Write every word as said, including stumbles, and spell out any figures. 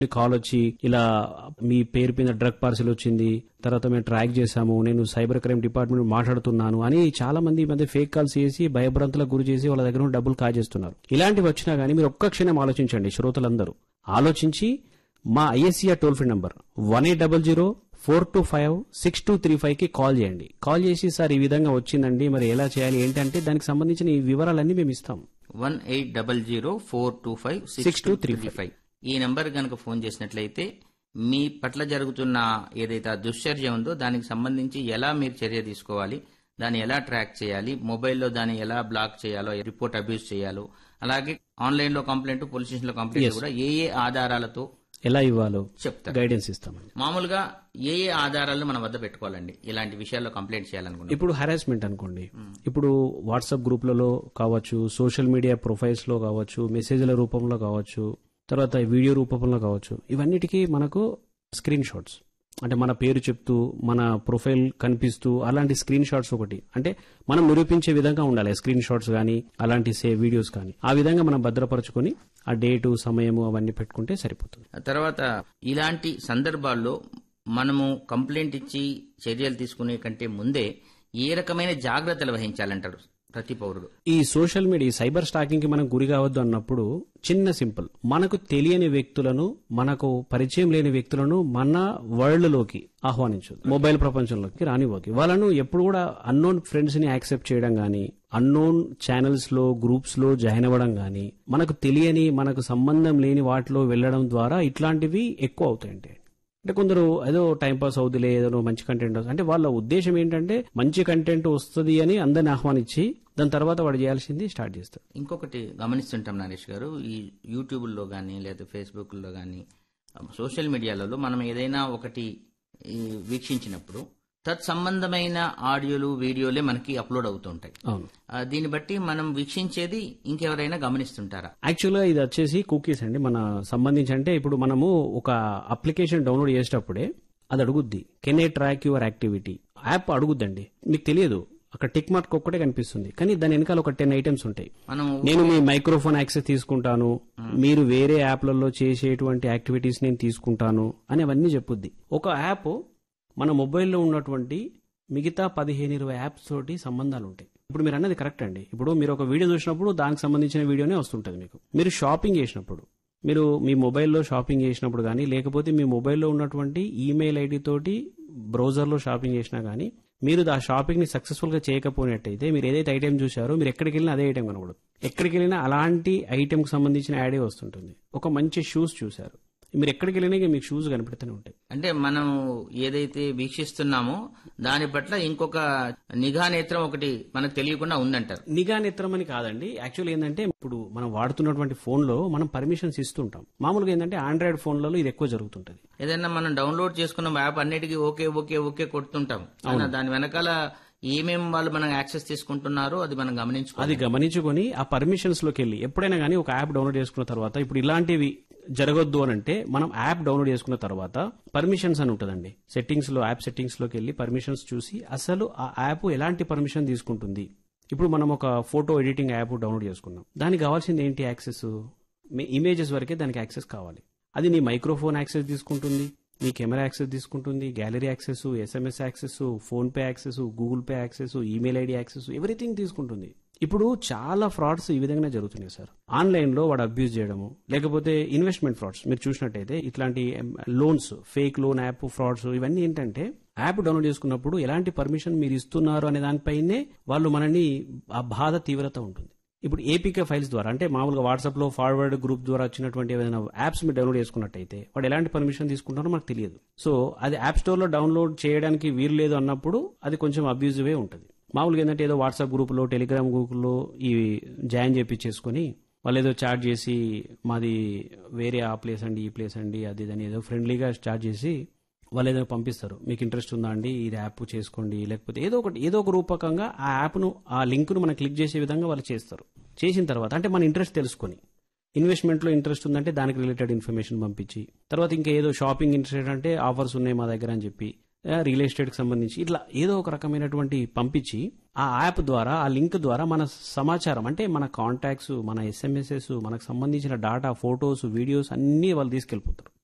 Call వచ్చి ఇలా మీ పేరు మీద డ్రగ్ పార్సిల్ వచ్చింది, తర్వాత మేము ట్రాక్ చేశాము, నేను సైబర్ క్రైమ్ డిపార్ట్మెంట్ మాట్లాడుతున్నాను అని చాలా మంది ఈ మధ్య ఫేక్ కాల్స్ చేసి భయభ్రాంతులకు గురి చేసి వాళ్ళ దగ్గర డబ్బులు కాజేస్తున్నారు. ఇలాంటివి వచ్చినా గానీ మీరు ఒక్క క్షణం ఆలోచించండి. శ్రోతలందరూ ఆలోచించి మా ఐఎస్సీఆర్ toll free number one eight double zero four two five six two three five కి కాల్ చేయండి. కాల్ చేసి సార్ ఈ విధంగా వచ్చిందండి, మరి ఎలా చేయాలి ఏంటంటే దానికి సంబంధించిన ఈ వివరాలన్నీ మేము ఇస్తాం. One eight double zero four two five six two three five ఈ నంబర్ కనుక ఫోన్ చేసినట్లయితే మీ పట్ల జరుగుతున్న ఏదైతే ఆ దుశ్చర్య ఉందో దానికి సంబంధించి ఎలా మీరు చర్య తీసుకోవాలి, దాన్ని ఎలా ట్రాక్ చేయాలి, మొబైల్లో దాన్ని ఎలా బ్లాక్ చేయాలో, రిపోర్ట్ అబ్యూస్ చేయాలో, అలాగే ఆన్లైన్ లో కంప్లైంట్, పోలీస్ స్టేషన్ లో కంప్లైంట్ కూడా ఏ ఏ ఆధారాలతో ఎలా ఇవ్వాలో చెప్తారు, గైడెన్స్ ఇస్తామండి. మామూలుగా ఏ ఏ ఆధారాలను మన వద్ద పెట్టుకోవాలండి ఇలాంటి విషయాల్లో కంప్లైంట్ చేయాలనుకుంటే? ఇప్పుడు హరాస్మెంట్ అనుకోండి, ఇప్పుడు వాట్సాప్ గ్రూప్లలో కావచ్చు, సోషల్ మీడియా ప్రొఫైల్స్ లో కావచ్చు, మెసేజ్ల రూపంలో కావచ్చు, తర్వాత వీడియో రూపంలో కావచ్చు, ఇవన్నిటికీ మనకు స్క్రీన్ షాట్స్ అంటే మన పేరు చెప్తూ మన ప్రొఫైల్ కనిపిస్తూ అలాంటి స్క్రీన్ షాట్స్ ఒకటి అంటే మనం నిరూపించే విధంగా ఉండాలి. స్క్రీన్ షాట్స్ కానీ అలాంటి సే వీడియోస్ కానీ ఆ విధంగా మనం భద్రపరచుకొని ఆ డేటు సమయము అవన్నీ పెట్టుకుంటే సరిపోతుంది. తర్వాత ఇలాంటి సందర్భాల్లో మనము కంప్లైంట్ ఇచ్చి చర్యలు తీసుకునే కంటే ముందే ఏ రకమైన జాగ్రత్తలు వహించాలంటారు ప్రతి పౌరుడు? ఈ సోషల్ మీడియా సైబర్ స్టాకింగ్ కి మనం గురి కావద్దు అన్నప్పుడు చిన్న సింపుల్, మనకు తెలియని వ్యక్తులను, మనకు పరిచయం లేని వ్యక్తులను మన వరల్డ్ లోకి ఆహ్వానించదు, మొబైల్ ప్రపంచంలోకి రానివ్వకి. వాళ్ళను ఎప్పుడు కూడా అన్నోన్ ఫ్రెండ్స్ ని యాక్సెప్ట్ చేయడం గానీ, అన్నోన్ ఛానల్స్ లో గ్రూప్స్ లో జాయిన్ అవ్వడం గానీ, మనకు తెలియని మనకు సంబంధం లేని వాటిలో వెళ్లడం ద్వారా ఇట్లాంటివి ఎక్కువ అవుతాయంటే అంటే కొందరు ఏదో టైంపాస్ అవుతులే, ఏదో మంచి కంటెంట్ అంటే వాళ్ళ ఉద్దేశం ఏంటంటే మంచి కంటెంట్ వస్తుంది అని అందరిని ఆహ్వానించి దాని తర్వాత వాడు చేయాల్సింది స్టార్ట్ చేస్తారు. ఇంకొకటి గమనిస్తుంటాం నరేష్ గారు, ఈ యూట్యూబ్లో కానీ లేదా ఫేస్బుక్ లో కానీ సోషల్ మీడియాలలో మనం ఏదైనా ఒకటి వీక్షించినప్పుడు తత్సంబంధమైన ఆడియోలు వీడియోలే మనకి అప్లోడ్ అవుతుంటాయి. దీన్ని బట్టి మనం వీక్షించేది ఇంకెవరైనా గమనిస్తుంటారా? యాక్చువల్గా ఇది వచ్చేసి కుకీస్ అండి. మన సంబంధించి అంటే ఇప్పుడు మనము ఒక అప్లికేషన్ డౌన్లోడ్ చేసేటప్పుడే అది అడుగుద్ది, can I track your activity. App అడుగుద్దండి, మీకు తెలియదు, అక్కడ టిక్ మార్క్ ఒక్కటే కనిపిస్తుంది, కానీ దాని వెనకాల ఒక టెన్ ఐటమ్స్ ఉంటాయి. నేను మీ మైక్రోఫోన్ యాక్సెస్ తీసుకుంటాను, మీరు వేరే యాప్లలో చేసేటువంటి యాక్టివిటీస్ నేను తీసుకుంటాను అని అవన్నీ చెప్పుద్ది. ఒక యాప్ మన మొబైల్లో ఉన్నటువంటి మిగతా పదిహేను ఇరవై యాప్స్ తోటి సంబంధాలు ఉంటాయి. ఇప్పుడు మీరు అన్నది కరెక్ట్ అండి. ఇప్పుడు మీరు ఒక వీడియో చూసినప్పుడు దానికి సంబంధించిన వీడియోనే వస్తుంటుంది మీకు. మీరు షాపింగ్ చేసినప్పుడు, మీరు మీ మొబైల్లో షాపింగ్ చేసినప్పుడు కానీ, లేకపోతే మీ మొబైల్లో ఉన్నటువంటి ఈమెయిల్ ఐడి తోటి బ్రౌజర్లో షాపింగ్ చేసినా కానీ, మీరు ఆ షాపింగ్ ని సక్సెస్ఫుల్ గా చేయకపోయినట్టయితే మీరు ఏదైతే ఐటెం చూసారో మీరు ఎక్కడికి వెళ్ళినా అదే ఐటెం కనబడదు. ఎక్కడికి వెళ్ళినా అలాంటి ఐటెం కి సంబంధించిన యాడే వస్తుంటుంది. ఒక మంచి షూస్ చూసారు, మీరు ఎక్కడికి వెళ్ళినా మీకు షూస్ కనిపెడుతూనే ఉంటాయి. అంటే మనం ఏదైతే వీక్షిస్తున్నామో దాని పట్ల ఇంకొక నిఘా నేత్రం ఒకటి మనకు తెలియకుండా ఉందంటారు. నిఘా నేత్రం అని కాదండి, యాక్చువల్ ఏంటంటే ఇప్పుడు మనం వాడుతున్నటువంటి ఫోన్ లో మనం పర్మిషన్స్ ఇస్తుంటాం. మామూలుగా ఏంటంటే ఆండ్రాయిడ్ ఫోన్లలో ఇది ఎక్కువ జరుగుతుంటది. ఏదైనా మనం డౌన్లోడ్ చేసుకున్న యాప్ అన్నిటికీ ఓకే ఓకే ఓకే కొడుతుంటాం, దాని వెనకాల ఏమేమి వాళ్ళు మనం యాక్సెస్ తీసుకుంటున్నారో అది మనం గమనించుకో అది గమనించుకొని ఆ పర్మిషన్స్ లోకి వెళ్ళి ఎప్పుడైనా కానీ ఒక యాప్ డౌన్లోడ్ చేసుకున్న తర్వాత ఇప్పుడు ఇలాంటివి జరగొద్దు అని అంటే మనం యాప్ డౌన్లోడ్ చేసుకున్న తర్వాత పర్మిషన్స్ అని ఉంటుందండి. సెట్టింగ్స్ లో యాప్ సెట్టింగ్స్ లోకి వెళ్ళి పర్మిషన్స్ చూసి అసలు ఆ యాప్ ఎలాంటి పర్మిషన్ తీసుకుంటుంది. ఇప్పుడు మనం ఒక ఫోటో ఎడిటింగ్ యాప్ డౌన్లోడ్ చేసుకున్నాం, దానికి కావాల్సింది ఏంటి? యాక్సెస్ మీ ఇమేజెస్ వరకే దానికి యాక్సెస్ కావాలి. అది నీ మైక్రోఫోన్ యాక్సెస్ తీసుకుంటుంది, మీ కెమెరా యాక్సెస్ తీసుకుంటుంది, gallery access, SMS access, phone pay access, Google pay access, email ID access, everything తీసుకుంటుంది. ఇప్పుడు చాలా ఫ్రాడ్స్ ఈ విధంగా జరుగుతున్నాయి సార్. ఆన్లైన్ లో వాడు అబ్యూజ్ చేయడము, లేకపోతే ఇన్వెస్ట్మెంట్ ఫ్రాడ్స్ మీరు చూసినట్టయితే ఇట్లాంటి loans, fake loan app frauds, ఇవన్నీ ఏంటంటే యాప్ డౌన్లోడ్ చేసుకున్నప్పుడు ఎలాంటి పర్మిషన్ మీరు ఇస్తున్నారు అనే దానిపైనే వాళ్ళు మనని ఆ బాధ తీవ్రత ఉంటుంది. ఇప్పుడు ఏపీకే ఫైల్స్ ద్వారా అంటే మామూలుగా వాట్సాప్ లో ఫార్వర్డ్ గ్రూప్ ద్వారా వచ్చినటువంటి ఏదైనా యాప్స్ మీరు డౌన్లోడ్ చేసుకున్నట్టయితే వాడు ఎలాంటి పర్మిషన్ తీసుకుంటారో మనకు తెలియదు. సో అది యాప్ స్టోర్ లో డౌన్లోడ్ చేయడానికి వీలు లేదు అన్నప్పుడు అది కొంచెం అబ్యూజివే ఉంటుంది. మామూలుగా ఏంటంటే ఏదో వాట్సాప్ గ్రూపులో, టెలిగ్రామ్ గ్రూపులో ఈ జాయిన్ చేయించేసుకుని వాళ్ళు ఏదో చాట్ చేసి మాది వేరే ఆ ప్లేస్ అండి, ఈ ప్లేస్ అండి, అది అని ఏదో ఫ్రెండ్లీగా చాట్ చేసి వాళ్ళు ఏదో పంపిస్తారు, మీకు ఇంట్రెస్ట్ ఉందా అండి ఇది యాప్ చేసుకోండి, లేకపోతే ఏదో ఒకటి ఏదో ఒక రూపకంగా ఆ యాప్ను ఆ లింక్ను మనం క్లిక్ చేసే విధంగా వాళ్ళు చేస్తారు. చేసిన తర్వాత అంటే మన ఇంట్రెస్ట్ తెలుసుకొని ఇన్వెస్ట్మెంట్లో ఇంట్రెస్ట్ ఉందంటే దానికి రిలేటెడ్ ఇన్ఫర్మేషన్ పంపించి, తర్వాత ఇంకా ఏదో షాపింగ్ ఇంట్రెస్ట్ అంటే ఆఫర్స్ ఉన్నాయి మా దగ్గర అని చెప్పి, రియల్ ఎస్టేట్కి సంబంధించి ఇట్లా ఏదో ఒక రకమైనటువంటి పంపించి ఆ యాప్ ద్వారా ఆ లింక్ ద్వారా మన సమాచారం అంటే మన కాంటాక్ట్స్, మన ఎస్ఎంఎస్ఎస్, మనకు సంబంధించిన డాటా, ఫొటోస్, వీడియోస్ అన్నీ వాళ్ళు తీసుకెళ్లిపోతారు.